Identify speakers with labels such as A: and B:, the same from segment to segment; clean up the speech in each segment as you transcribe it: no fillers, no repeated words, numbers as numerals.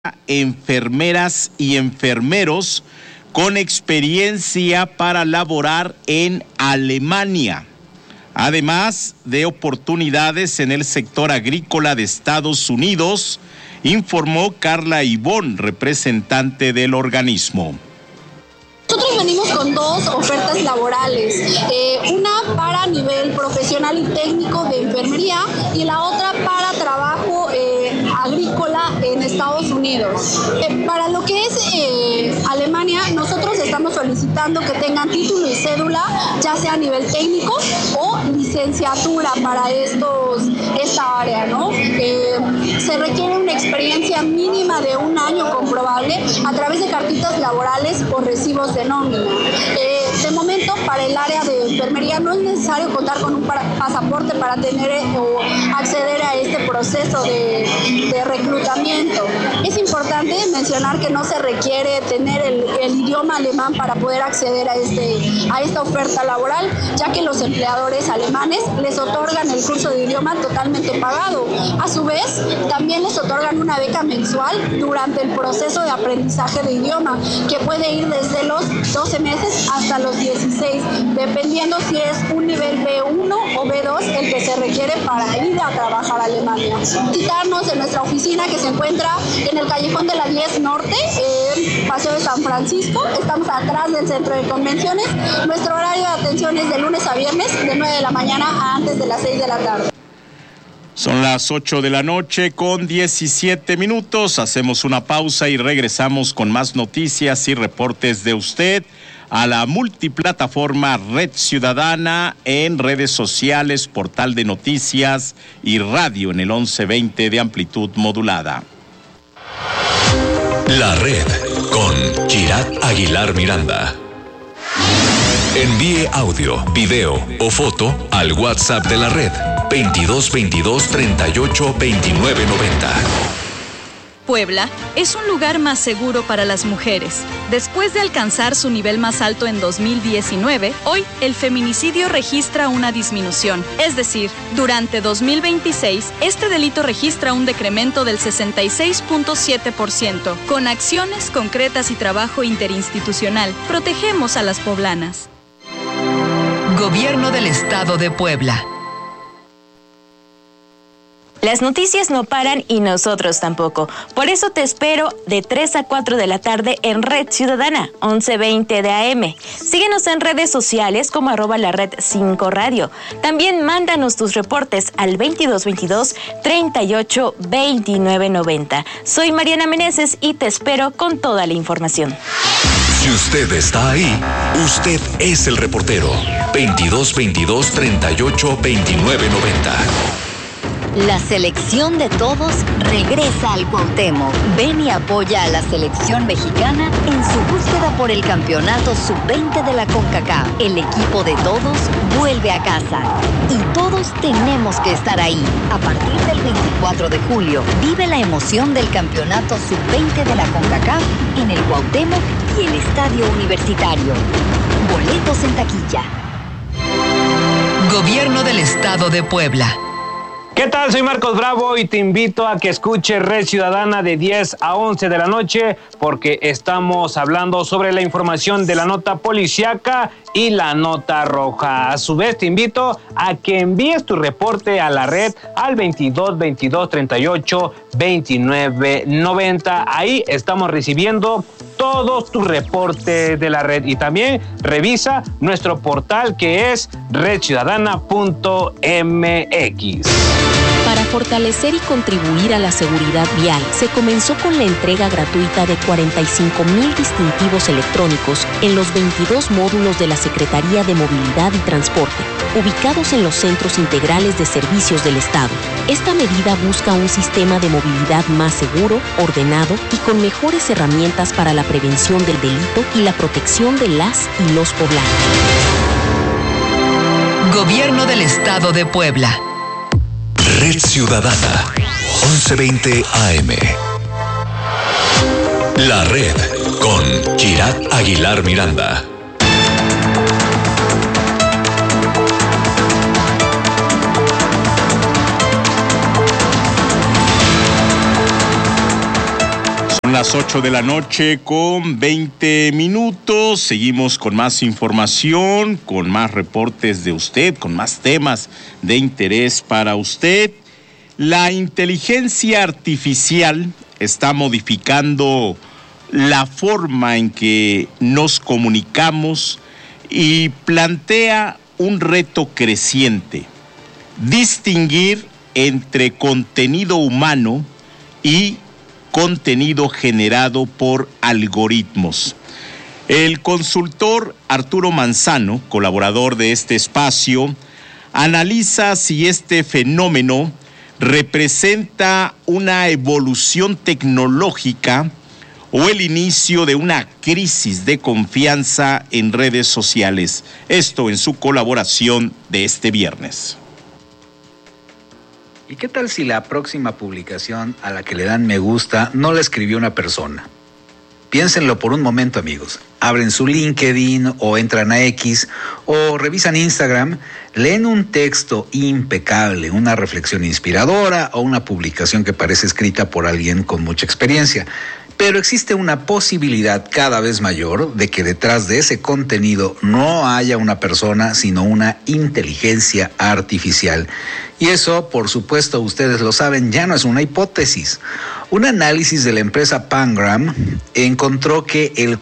A: enfermeras y enfermeros con experiencia para laborar en Alemania, además de oportunidades en el sector agrícola de Estados Unidos, informó Carla Ivón, representante del organismo.
B: Nosotros venimos con dos ofertas laborales, una para nivel profesional y técnico de enfermería y la otra para trabajo agrícola en Estados Unidos. Para lo que es Alemania, nosotros estamos solicitando que tengan título y cédula, ya sea a nivel técnico o licenciatura para esta área, ¿no? Se requiere una experiencia mínima de 1 año comprobable a través de cartitas laborales o recibos de nómina. De momento, para el área de enfermería no es necesario contar con un pasaporte para tener o acceder a este proceso de reclutamiento. Es importante mencionar que no se requiere tener el idioma alemán para poder acceder a esta oferta laboral, ya que los empleadores alemanes les otorgan el curso de idioma totalmente pagado. A su vez, también les otorgan una beca mensual durante el proceso de aprendizaje de idioma, que puede ir desde los 12 meses hasta los 16, dependiendo si es un nivel B1 o B2 el que se requiere para ir a trabajar a Alemania. Visitarnos en nuestra oficina que se encuentra en el Callejón de la 10 Norte, en Paseo de San Francisco. Estamos atrás del Centro de Convenciones. Nuestro horario de atención es de lunes a viernes, de 9 de la mañana a antes de las 6 de la tarde.
A: Son las 8 de la noche con 17 minutos. Hacemos una pausa y regresamos con más noticias y reportes de usted a la multiplataforma Red Ciudadana en redes sociales, portal de noticias y radio en el 1120 de amplitud modulada.
C: La Red con Kirat Aguilar Miranda. Envíe audio, video o foto al WhatsApp de la Red 2222 38 29 90.
D: Puebla es un lugar más seguro para las mujeres. Después de alcanzar su nivel más alto en 2019, hoy el feminicidio registra una disminución. Es decir, durante 2026, este delito registra un decremento del 66.7%. Con acciones concretas y trabajo interinstitucional, protegemos a las poblanas.
E: Gobierno del Estado de Puebla.
F: Las noticias no paran y nosotros tampoco. Por eso te espero de 3 a 4 de la tarde en Red Ciudadana, 1120 de AM. Síguenos en redes sociales como @lared5radio. También mándanos tus reportes al 2222 38 29 90. Soy Mariana Meneses y te espero con toda la información.
C: Si usted está ahí, usted es el reportero. 2222 38 29 90.
G: La selección de todos regresa al Cuauhtémoc. Ven y apoya a la selección mexicana en su búsqueda por el campeonato sub-20 de la CONCACAF. El equipo de todos vuelve a casa y todos tenemos que estar ahí. A partir del 24 de julio, vive la emoción del campeonato sub-20 de la CONCACAF en el Cuauhtémoc y el Estadio Universitario. Boletos en taquilla.
E: Gobierno del Estado de Puebla.
H: ¿Qué tal? Soy Marcos Bravo y te invito a que escuches Red Ciudadana de 10 a 11 de la noche porque estamos hablando sobre la información de la nota policíaca y la nota roja. A su vez te invito a que envíes tu reporte a la red al 2222 38 29 90. Ahí estamos recibiendo todos tus reportes de la red y también revisa nuestro portal que es redciudadana.mx.
I: Para fortalecer y contribuir a la seguridad vial, se comenzó con la entrega gratuita de 45,000 distintivos electrónicos en los 22 módulos de la Secretaría de Movilidad y Transporte, ubicados en los centros integrales de servicios del Estado. Esta medida busca un sistema de movilidad más seguro, ordenado y con mejores herramientas para la prevención del delito y la protección de las y los poblanos.
E: Gobierno del Estado de Puebla.
C: Red Ciudadana, 1120 AM. La Red con Kirat Aguilar Miranda.
A: las 8 de la noche con 20 minutos. Seguimos con más información, con más reportes de usted, con más temas de interés para usted. La inteligencia artificial está modificando la forma en que nos comunicamos y plantea un reto creciente: distinguir entre contenido humano y contenido generado por algoritmos. El consultor Arturo Manzano, colaborador de este espacio, analiza si este fenómeno representa una evolución tecnológica o el inicio de una crisis de confianza en redes sociales. Esto en su colaboración de este viernes.
J: ¿Y qué tal si la próxima publicación a la que le dan me gusta no la escribió una persona? Piénsenlo por un momento, amigos. Abren su LinkedIn o entran a X o revisan Instagram, leen un texto impecable, una reflexión inspiradora o una publicación que parece escrita por alguien con mucha experiencia. Pero existe una posibilidad cada vez mayor de que detrás de ese contenido no haya una persona, sino una inteligencia artificial. Y eso, por supuesto, ustedes lo saben, ya no es una hipótesis. Un análisis de la empresa Pangram encontró que el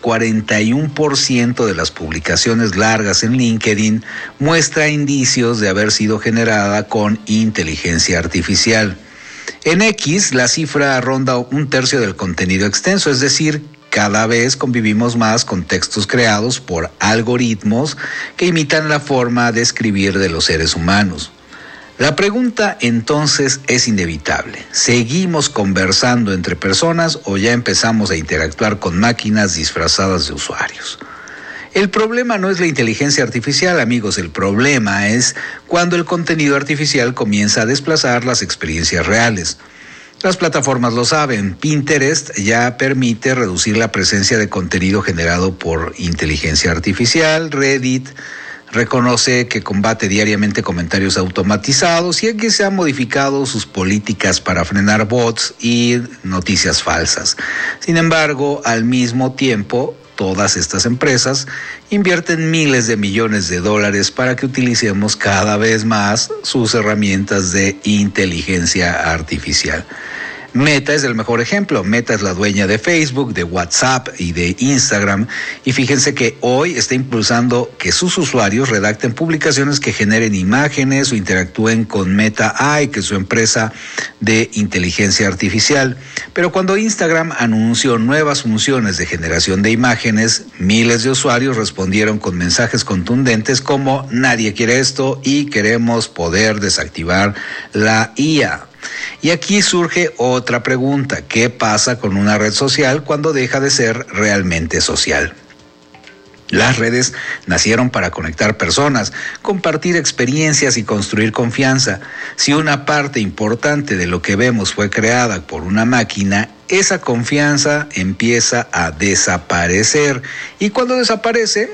J: 41% de las publicaciones largas en LinkedIn muestra indicios de haber sido generada con inteligencia artificial. En X, la cifra ronda un tercio del contenido extenso, es decir, cada vez convivimos más con textos creados por algoritmos que imitan la forma de escribir de los seres humanos. La pregunta entonces es inevitable: ¿seguimos conversando entre personas o ya empezamos a interactuar con máquinas disfrazadas de usuarios? El problema no es la inteligencia artificial, amigos, el problema es cuando el contenido artificial comienza a desplazar las experiencias reales. Las plataformas lo saben. Pinterest ya permite reducir la presencia de contenido generado por inteligencia artificial. Reddit reconoce que combate diariamente comentarios automatizados y que se han modificado sus políticas para frenar bots y noticias falsas. Sin embargo, al mismo tiempo, todas estas empresas invierten miles de millones de dólares para que utilicemos cada vez más sus herramientas de inteligencia artificial. Meta es el mejor ejemplo. Meta es la dueña de Facebook, de WhatsApp y de Instagram. Y fíjense que hoy está impulsando que sus usuarios redacten publicaciones que generen imágenes o interactúen con Meta AI, que es su empresa de inteligencia artificial. Pero cuando Instagram anunció nuevas funciones de generación de imágenes, miles de usuarios respondieron con mensajes contundentes como: nadie quiere esto y queremos poder desactivar la IA. Y aquí surge otra pregunta: ¿qué pasa con una red social cuando deja de ser realmente social? Las redes nacieron para conectar personas, compartir experiencias y construir confianza. Si una parte importante de lo que vemos fue creada por una máquina, esa confianza empieza a desaparecer. Y cuando desaparece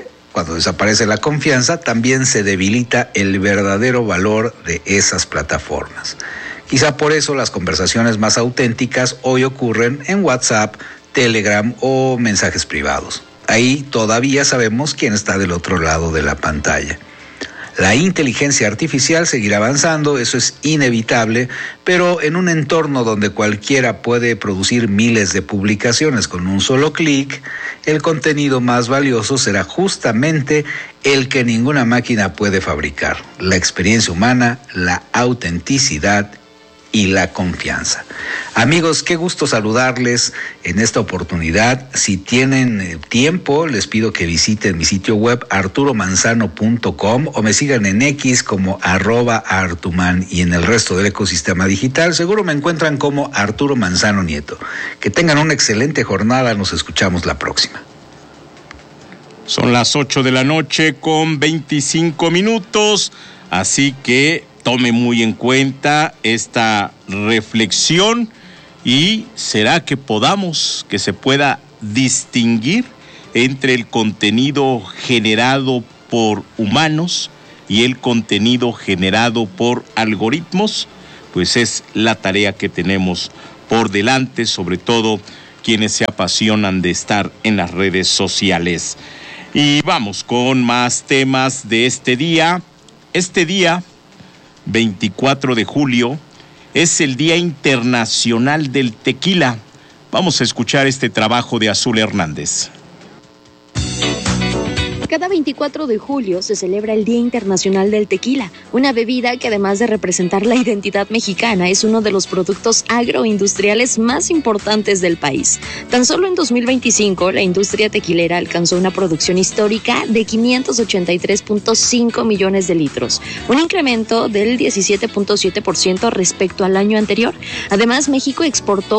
J: la confianza, también se debilita el verdadero valor de esas plataformas. Quizá por eso las conversaciones más auténticas hoy ocurren en WhatsApp, Telegram o mensajes privados. Ahí todavía sabemos quién está del otro lado de la pantalla. La inteligencia artificial seguirá avanzando, eso es inevitable, pero en un entorno donde cualquiera puede producir miles de publicaciones con un solo clic, el contenido más valioso será justamente el que ninguna máquina puede fabricar: la experiencia humana, la autenticidad y la confianza. Amigos, qué gusto saludarles en esta oportunidad. Si tienen tiempo, les pido que visiten mi sitio web arturomanzano.com o me sigan en X como @artuman, y en el resto del ecosistema digital seguro me encuentran como Arturo Manzano Nieto. Que tengan una excelente jornada, nos escuchamos la próxima.
A: Son las 8 de la noche con 25 minutos, así que tome muy en cuenta esta reflexión y será que se pueda distinguir entre el contenido generado por humanos y el contenido generado por algoritmos. Pues es la tarea que tenemos por delante, sobre todo quienes se apasionan de estar en las redes sociales. Y vamos con más temas de este día. Este día, 24 de julio, es el Día Internacional del Tequila. Vamos a escuchar este trabajo de Azul Hernández.
K: Cada 24 de julio se celebra el Día Internacional del Tequila, una bebida que además de representar la identidad mexicana es uno de los productos agroindustriales más importantes del país. Tan solo en 2025 la industria tequilera alcanzó una producción histórica de 583.5 millones de litros, un incremento del 17.7% respecto al año anterior. Además, México exportó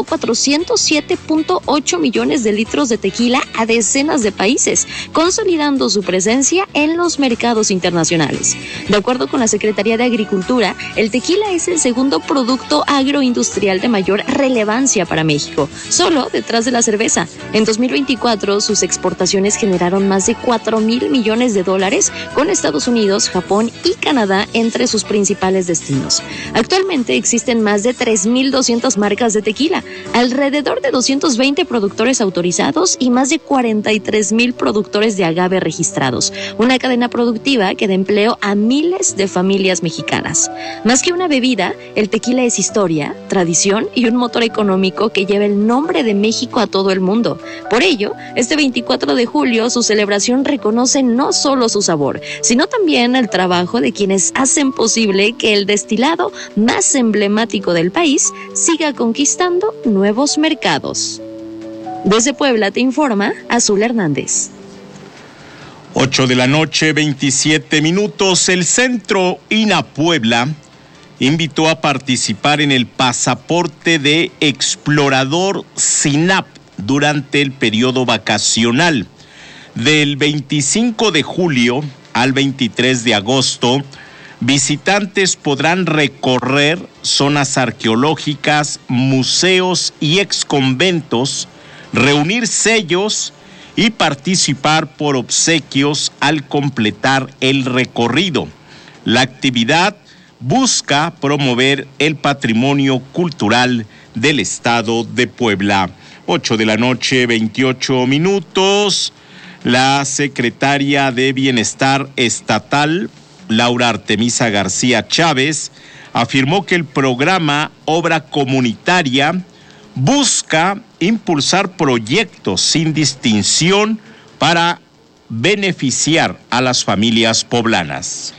K: 407.8 millones de litros de tequila a decenas de países, consolidando su presencia en los mercados internacionales. De acuerdo con la Secretaría de Agricultura, el tequila es el segundo producto agroindustrial de mayor relevancia para México, solo detrás de la cerveza. En 2024, sus exportaciones generaron más de 4,000 millones de dólares, con Estados Unidos, Japón y Canadá entre sus principales destinos. Actualmente existen más de 3,200 marcas de tequila, alrededor de 220 productores autorizados y más de 43,000 productores de agave registrados, una cadena productiva que da empleo a miles de familias mexicanas. Más que una bebida, el tequila es historia, tradición y un motor económico que lleva el nombre de México a todo el mundo. Por ello, este 24 de julio su celebración reconoce no solo su sabor, sino también el trabajo de quienes hacen posible que el destilado más emblemático del país siga conquistando nuevos mercados. Desde Puebla te informa Azul Hernández.
A: 8 de la noche, 27 minutos. El Centro INA Puebla invitó a participar en el pasaporte de explorador SINAP durante el periodo vacacional. Del 25 de julio al 23 de agosto, visitantes podrán recorrer zonas arqueológicas, museos y exconventos, reunir sellos y participar por obsequios al completar el recorrido. La actividad busca promover el patrimonio cultural del estado de Puebla. 8 de la noche, 28 minutos. La secretaria de Bienestar Estatal, Laura Artemisa García Chávez, afirmó que el programa Obra Comunitaria busca impulsar proyectos sin distinción para beneficiar a las familias poblanas.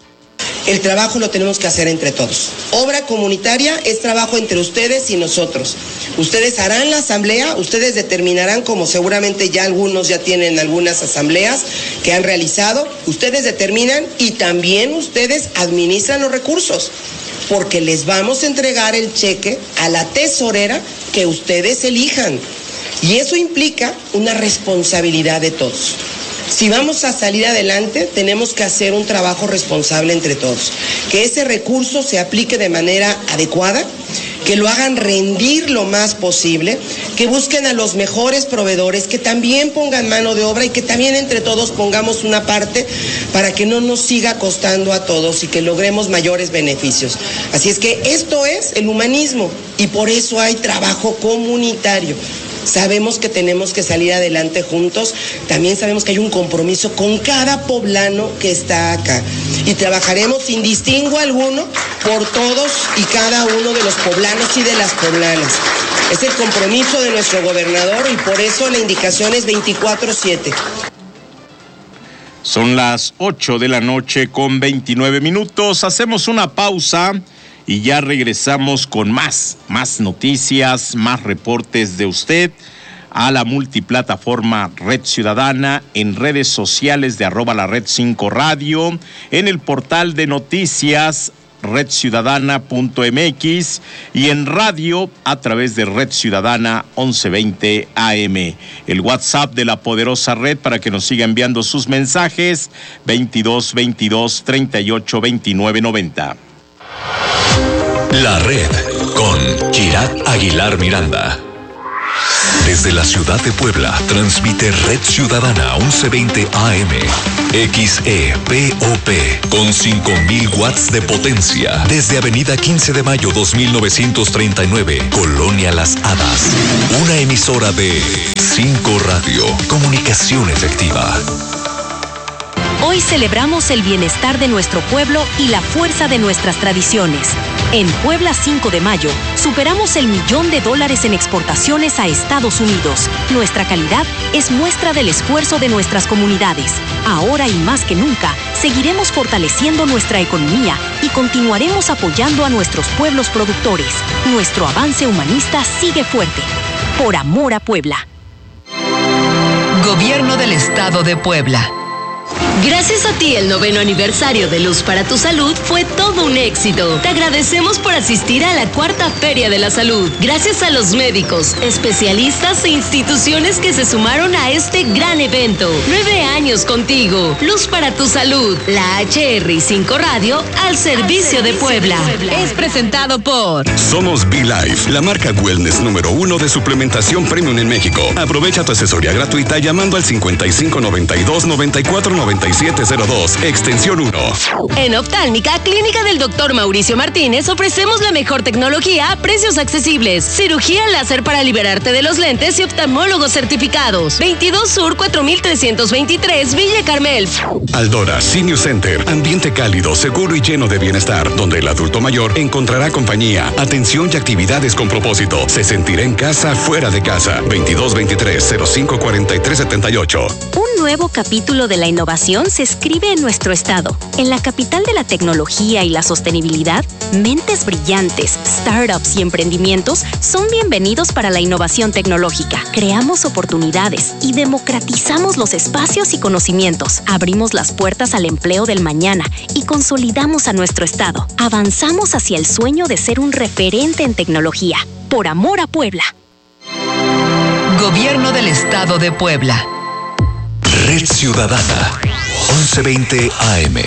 L: El trabajo lo tenemos que hacer entre todos. Obra comunitaria es trabajo entre ustedes y nosotros. Ustedes harán la asamblea, ustedes determinarán, como seguramente ya algunos ya tienen algunas asambleas que han realizado, ustedes determinan y también ustedes administran los recursos, porque les vamos a entregar el cheque a la tesorera que ustedes elijan. Y eso implica una responsabilidad de todos. Si vamos a salir adelante, tenemos que hacer un trabajo responsable entre todos. Que ese recurso se aplique de manera adecuada, que lo hagan rendir lo más posible, que busquen a los mejores proveedores, que también pongan mano de obra y que también entre todos pongamos una parte para que no nos siga costando a todos y que logremos mayores beneficios. Así es que esto es el humanismo y por eso hay trabajo comunitario. Sabemos que tenemos que salir adelante juntos, también sabemos que hay un compromiso con cada poblano que está acá y trabajaremos sin distingo alguno por todos y cada uno de los poblanos y de las poblanas. Es el compromiso de nuestro gobernador y por eso la indicación es 24/7.
A: Son las 8 de la noche con 29 minutos. Hacemos una pausa y ya regresamos con más noticias, más reportes de usted a la multiplataforma Red Ciudadana, en redes sociales de @lared5 radio, en el portal de noticias redciudadana.mx y en radio a través de Red Ciudadana 1120 AM. El WhatsApp de la poderosa red para que nos siga enviando sus mensajes, 2222 38 29 90.
C: La Red con Kirat Aguilar Miranda. Desde la ciudad de Puebla, transmite Red Ciudadana 1120 AM. XEPOP, con 5,000 watts de potencia. Desde Avenida 15 de Mayo 2939, Colonia Las Hadas. Una emisora de 5 Radio. Comunicación efectiva.
I: Hoy celebramos el bienestar de nuestro pueblo y la fuerza de nuestras tradiciones. En Puebla 5 de Mayo, superamos el $1,000,000 en exportaciones a Estados Unidos. Nuestra calidad es muestra del esfuerzo de nuestras comunidades. Ahora y más que nunca, seguiremos fortaleciendo nuestra economía y continuaremos apoyando a nuestros pueblos productores. Nuestro avance humanista sigue fuerte. Por amor a Puebla.
E: Gobierno del Estado de Puebla.
M: Gracias a ti, el 9º aniversario de Luz para tu Salud fue todo un éxito. Te agradecemos por asistir a la 4ª Feria de la Salud. Gracias a los médicos, especialistas e instituciones que se sumaron a este gran evento. 9 años contigo. Luz para tu Salud. La HR y 5 Radio al servicio de Puebla.
I: Es presentado por...
N: Somos B-Life, la marca wellness número 1 de suplementación premium en México. Aprovecha tu asesoría gratuita llamando al 5592-949702, extensión 1.
M: En Oftálmica, Clínica del Dr. Mauricio Martínez, ofrecemos la mejor tecnología a precios accesibles. Cirugía láser para liberarte de los lentes y oftalmólogos certificados. 22 Sur 4323, Villa Carmel.
N: Aldora Senior Center, ambiente cálido, seguro y lleno de bienestar, donde el adulto mayor encontrará compañía, atención y actividades con propósito. Se sentirá en casa, fuera de casa. 2223-054378.
I: Un nuevo capítulo de la innovación se escribe en nuestro estado. En la capital de la tecnología y la sostenibilidad, mentes brillantes, startups y emprendimientos son bienvenidos para la innovación tecnológica. Creamos oportunidades y democratizamos los espacios y conocimientos. Abrimos las puertas al empleo del mañana y consolidamos a nuestro estado. Avanzamos hacia el sueño de ser un referente en tecnología. Por amor a Puebla.
E: Gobierno del Estado de Puebla.
C: Red Ciudadana 1120 AM.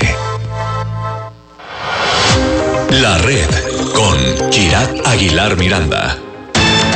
C: La Red con Kirat Aguilar Miranda.